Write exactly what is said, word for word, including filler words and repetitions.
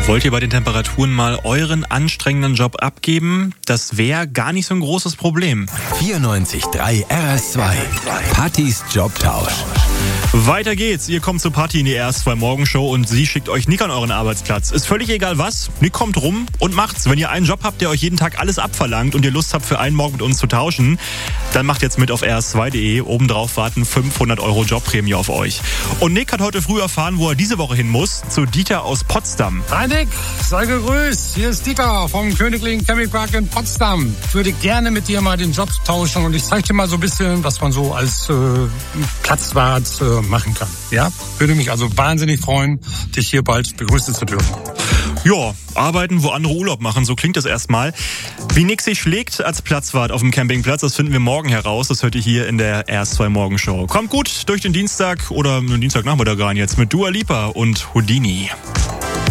Wollt ihr bei den Temperaturen mal euren anstrengenden Job abgeben? Das wäre gar nicht so ein großes Problem. vierundneunzig Komma drei R S zwei. Pattys Jobtausch. Weiter geht's. Ihr kommt zur Party in die R S zwei Morgenshow und sie schickt euch Nick an euren Arbeitsplatz. Ist völlig egal was. Nick kommt rum und macht's. Wenn ihr einen Job habt, der euch jeden Tag alles abverlangt und ihr Lust habt, für einen Morgen mit uns zu tauschen, dann macht jetzt mit auf r s zwei punkt de. Obendrauf warten fünfhundert Euro Jobprämie auf euch. Und Nick hat heute früh erfahren, wo er diese Woche hin muss. Zu Dieter aus Potsdam. Hi Nick, sei gegrüßt. Hier ist Dieter vom Königlichen Campingpark in Potsdam. Ich würde gerne mit dir mal den Job tauschen und ich zeige dir mal so ein bisschen, was man so als äh, Platzwart äh, machen kann. Ja, würde mich also wahnsinnig freuen, dich hier bald begrüßen zu dürfen. Ja, arbeiten, wo andere Urlaub machen, so klingt das erstmal. Wie Nick sich schlägt als Platzwart auf dem Campingplatz, das finden wir morgen heraus. Das hört ihr hier in der R S zwei Morgenshow. Kommt gut durch den Dienstag oder den Dienstagnachmittag rein jetzt mit Dua Lipa und Houdini.